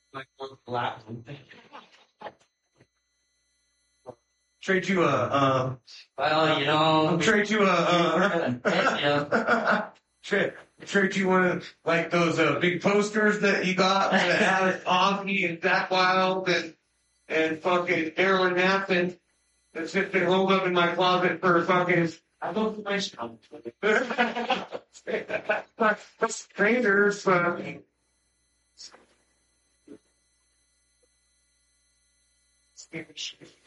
like one lap. Trade you Well, you know, trade you yeah, trade you one of like those big posters that you got that has Ozzy and Zach Wild and fucking Aaron Nathan that's just been rolled up in my closet for fucking I go to my shop. strangers. Scary shit.